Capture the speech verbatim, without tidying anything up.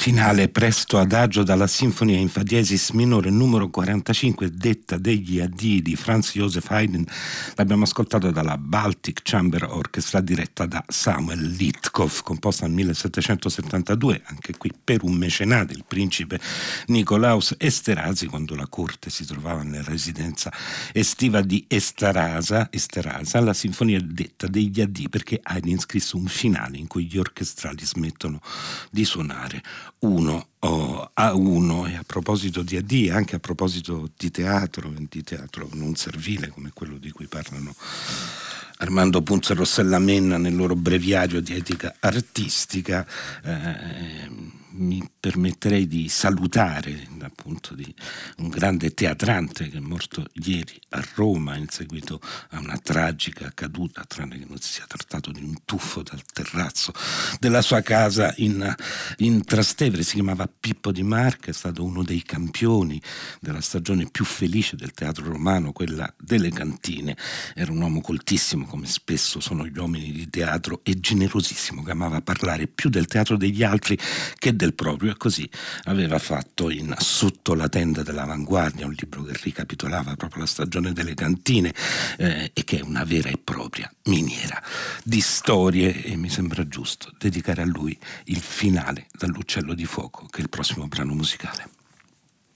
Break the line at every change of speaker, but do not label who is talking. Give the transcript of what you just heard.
Finale presto adagio dalla Sinfonia in fa diesis minore numero quarantacinque, detta degli addii di Franz Joseph Haydn. L'abbiamo ascoltato dalla Baltic Chamber Orchestra diretta da Samuel Litkov, composta nel millesettecentosettantadue, anche qui per un mecenate, il principe Nicolaus Esterhazy, quando la corte si trovava nella residenza estiva di Esterasa, Esterasa, la sinfonia detta degli addii, perché Haydn scrisse un finale in cui gli orchestrali smettono di suonare uno oh, a uno. E a proposito di addii, anche a proposito di teatro, di teatro non servile come quello di cui parlano Armando Punzo e Rossella Menna nel loro breviario di etica artistica, eh, mi permetterei di salutare appunto di un grande teatrante che è morto ieri a Roma in seguito a una tragica caduta, tranne che non si sia trattato di un tuffo dal terrazzo della sua casa in, in Trastevere. Si chiamava Pippo Di Marca, è stato uno dei campioni della stagione più felice del teatro romano, quella delle cantine. Era un uomo coltissimo, come spesso sono gli uomini di teatro, e generosissimo, che amava parlare più del teatro degli altri che del proprio, e così aveva fatto in Sotto la tenda dell'Avanguardia, un libro che ricapitolava proprio la stagione delle cantine, eh, e che è una vera e propria miniera di storie, e mi sembra giusto dedicare a lui il finale dall'Uccello di Fuoco, che è il prossimo brano musicale.